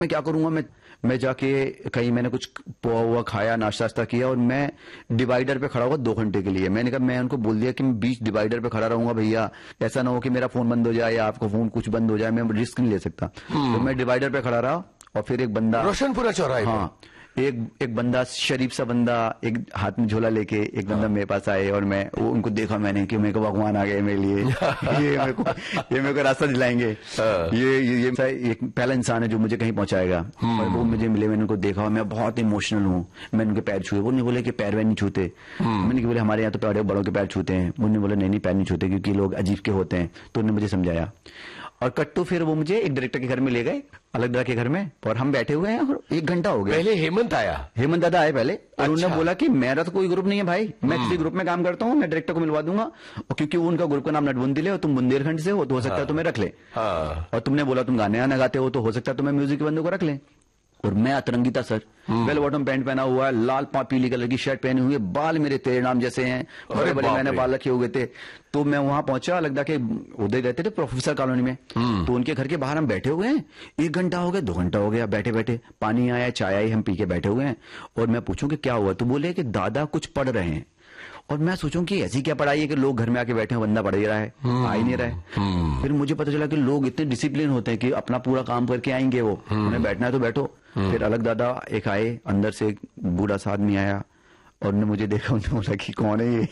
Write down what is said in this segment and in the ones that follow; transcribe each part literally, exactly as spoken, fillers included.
मैं क्या करूंगा, मैं मैं जाके कहीं मैंने कुछ पोहा हुआ खाया, नाश्ता वास्ता किया और मैं डिवाइडर पे खड़ा हुआ दो घंटे के लिए। मैंने कहा, मैं उनको बोल दिया कि मैं बीच डिवाइडर पे खड़ा रहूंगा भैया, ऐसा ना हो कि मेरा फोन बंद हो जाए या आपका फोन कुछ बंद हो जाए, मैं रिस्क नहीं ले सकता। तो मैं डिवाइडर पे खड़ा रहा और फिर एक बंदा रोशनपुरा चौराहे, हाँ, एक एक बंदा, शरीफ सा बंदा, एक हाथ में झोला लेके एक बंदा मेरे पास आए और मैं वो उनको देखा मैंने कि मेरे को भगवान आ गए मेरे लिए ये मेरे को ये मेरे को रास्ता दिलाएंगे, ये ये, ये एक पहला इंसान है जो मुझे कहीं पहुंचाएगा। और वो मुझे मिले, मैंने उनको देखा, मैं बहुत इमोशनल हूँ, मैंने उनके पैर छुए। वो नहीं बोले कि पैर वैर नहीं छूते, मैंने बोले हमारे यहाँ तो बड़े बड़ों के पैर छूते हैं। उन्होंने बोला नहीं नहीं पैर नहीं छूते क्योंकि लोग अजीब के होते हैं। तो उन्होंने मुझे समझाया और कट्टू फिर वो मुझे एक डायरेक्टर के घर में ले गए, अलग के घर में, और हम बैठे हुए हैं और एक घंटा हो गया। पहले हेमंत आया, हेमंत दादा आए पहले। और अच्छा। उन्होंने बोला कि मेरा तो कोई ग्रुप नहीं है भाई, मैं किसी ग्रुप में काम करता हूँ, मैं डायरेक्टर को मिलवा दूंगा, और क्योंकि उनका ग्रुप का नाम नटबुंदिल है और तुम बुंदेलखंड से हो तो हो सकता है तुम्हें रख ले, और तुमने बोला तुम गाने आना गाते हो तो हो सकता है तुम्हें म्यूजिक के बंदों को रख ले। और मैं अतरंगी था सर, वेल बॉटम पैंट पहना हुआ है, लाल पीली कलर की शर्ट पहनी हुई है, बाल मेरे तेरे नाम जैसे हैं, बड़े बड़े मैंने बाल रखे हुए थे। तो मैं वहां पहुंचा, लगता के उधर रहते थे प्रोफेसर कॉलोनी में, तो उनके घर के बाहर हम बैठे हुए हैं। एक घंटा हो गया, दो घंटा हो गया बैठे बैठे, पानी आया, चाय आई, हम पी के बैठे हुए हैं। और मैं पूछूं कि क्या हुआ, तो बोले कि दादा कुछ पढ़ रहे हैं। और मैं सोचूं कि ऐसी क्या पढ़ाई है कि लोग घर में आके बैठे हैं, बंदा पढ़ ही रहा है, आ ही नहीं रहा है। फिर मुझे पता चला कि लोग इतने डिसिप्लिन होते हैं कि अपना पूरा काम करके आएंगे, वो उन्हें बैठना है तो बैठो। फिर अलग दादा एक आए, अंदर से एक बूढ़ा सा आदमी आया और उन्होंने मुझे देखा, उन्होंने बोला कि कौन है ये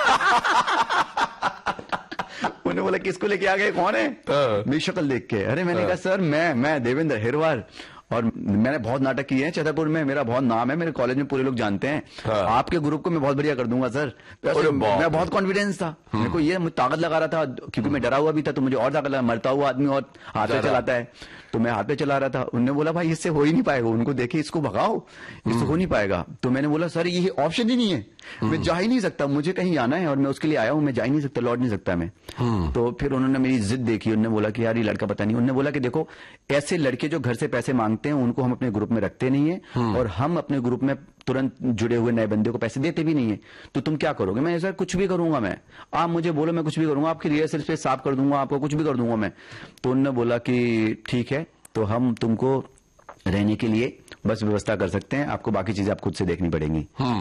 उन्होंने बोला किसको लेके आ गए, कौन है, मेरी शक्ल देख के। अरे मैंने कहा सर मैं मैं देवेंद्र हिरवार, और मैंने बहुत नाटक किए हैं छतरपुर में, मेरा बहुत नाम है, मेरे कॉलेज में पूरे लोग जानते हैं, हाँ। आपके ग्रुप को मैं बहुत बढ़िया कर दूंगा सर। तो मैं बहुत कॉन्फिडेंस था, मेरे को ये ताकत लगा रहा था क्योंकि मैं डरा हुआ भी था, तो मुझे और ताकत लगा, मरता हुआ आदमी और हाथ पे चलाता है, तो मैं हाथ पे चला रहा था। उन्होंने बोला भाई इससे हो ही नहीं पाएगा, उनको देखे इसको भगाओ, इससे हो नहीं पाएगा। तो मैंने बोला सर ये ऑप्शन ही नहीं है, मैं जा ही नहीं सकता, मुझे कहीं आना है और मैं उसके लिए आया हूं, मैं जा ही नहीं सकता, लौट नहीं सकता मैं। तो फिर उन्होंने मेरी जिद देखी, उन्होंने बोला कि यार ये लड़का पता नहीं, उन्होंने बोला कि देखो ऐसे लड़के जो घर से पैसे मांगते हैं उनको हम अपने ग्रुप में रखते नहीं है, और हम अपने ग्रुप में तुरंत जुड़े हुए नए बंदे को पैसे देते भी नहीं है, तो तुम क्या करोगे। मैं सर कुछ भी करूंगा, मैं आप मुझे बोलो मैं कुछ भी करूंगा, आपकी रिहर्सल पे साफ कर दूंगा, आपको कुछ भी कर दूंगा मैं। तो उन्होंने बोला कि ठीक है, तो हम तुमको रहने के लिए बस व्यवस्था कर सकते हैं, आपको बाकी चीजें आप खुद से देखनी पड़ेंगी।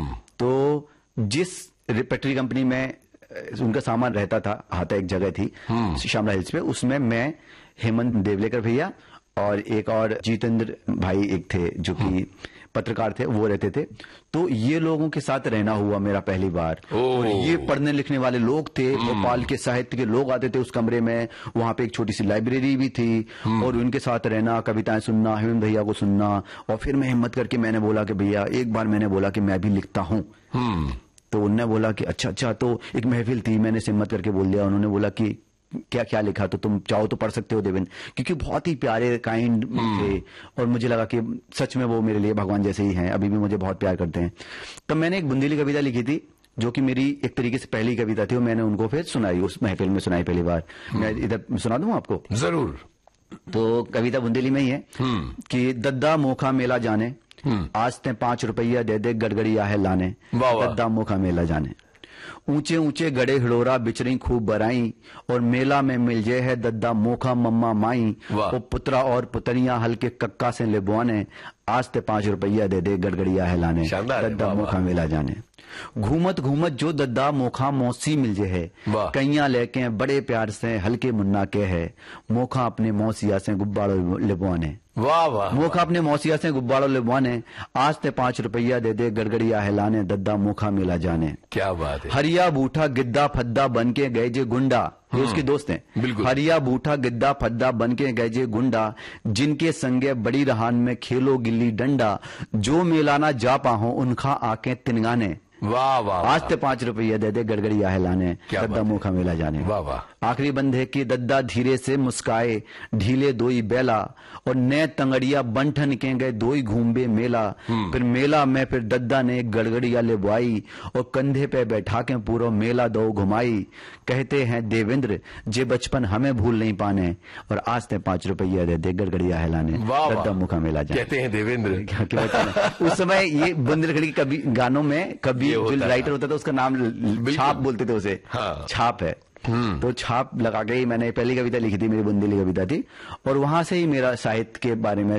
तो जिस रिपेटरी कंपनी में उनका सामान रहता था, हाथा एक जगह थी शामला हिल्स पे, उसमें मैं, हेमंत देवलेकर भैया और एक और जितेंद्र भाई एक थे जो कि पत्रकार थे, वो रहते थे। तो ये लोगों के साथ रहना हुआ मेरा पहली बार। और ये पढ़ने लिखने वाले लोग थे, भोपाल के साहित्य के लोग आते थे उस कमरे में, वहां पे एक छोटी सी लाइब्रेरी भी थी, और उनके साथ रहना, कविताएं सुनना, हेमंत भैया को सुनना। और फिर मैं हिम्मत करके मैंने बोला कि भैया, एक बार मैंने बोला कि मैं भी लिखता हूं। तो उन्होंने बोला कि अच्छा अच्छा, तो एक महफिल थी, मैंने हिम्मत करके बोल दिया। उन्होंने बोला कि क्या क्या लिखा, तो तुम चाहो तो पढ़ सकते हो देवेंद्र, क्योंकि बहुत ही प्यारे काइंड थे, और मुझे लगा कि सच में वो मेरे लिए भगवान जैसे ही हैं, अभी भी मुझे बहुत प्यार करते हैं। तब मैंने एक बुंदेली कविता लिखी थी जो कि मेरी एक तरीके से पहली कविता थी, और मैंने उनको फिर सुनाई, उस महफिल में सुनाई पहली बार। मैं इधर सुना दूं आपको? जरूर। तो कविता बुंदेली में ही है कि दद्दा मोखा मेला जाने, आज ते पांच रुपया दे दे गड़गड़िया है लाने, दद्दा मोखा मेला जाने। ऊंचे ऊंचे गड़े हिड़ोरा बिचरी खूब बराई, और मेला में मिल जे है दद्दा मोखा मम्मा माई, वो पुत्रा और पुतरियां हल्के कक्का से लेबुआने, आज ते पांच रुपया दे दे गड़गड़िया है लाने, दद्दा मोखा मेला जाने। घूमत घूमत जो दद्दा मोखा मौसी मिल जे है, कैया लेके बड़े प्यार से हल्के मुन्ना के है, मोखा अपने मौसिया से गुब्बाड़ो लेबुआने। वाह वाह। मोखा अपने मौसिया से गुब्बाड़ो लेबुआने, आज ते पांच रुपया दे दे गड़गड़िया हिलाने, दद्दा मोखा मेला जाने। क्या बात है। हरिया बूठा गिद्दा फद्दा बन के गए जे गुंडा, ये उसके दोस्त हैं। बिल्कुल। हरिया बूठा गिद्दा फद्दा बन के गए जे गुंडा, जिनके संगे बड़ी रहान में खेलो गिल्ली डंडा, जो मेलाना जा पाहो उनका आके तिनगाने। वाह वाह। आज ते पांच रुपया दे दे गड़गड़िया हिलाने, दद्दा मोखा मेला जाने। वाह वाह। आखिरी बंधे की दद्दा धीरे से मुस्काए, ढीले दोई बेला, और नए तंगड़िया बंठन के गए दोई घूमबे मेला। फिर मेला में फिर दद्दा ने गड़गड़िया ले बुआई, और कंधे पे बैठा के पूरा मेला दो घुमाई। कहते हैं देवेंद्र जे बचपन हमें भूल नहीं पाने, और आज ते पांच रुपया दे दे गड़गड़िया हिलाने, दद्दा मोखा मेला जाने। कहते हैं देवेंद्र। उस समय ये बुंदेलखंड की कभी गानों में कभी जो राइटर होता था उसका नाम छाप बोलते थे उसे, हाँ। छाप है, तो छाप लगा के ही मैंने पहली कविता लिखी थी, मेरी बुंदेली कविता थी, और वहां से ही मेरा साहित्य के बारे में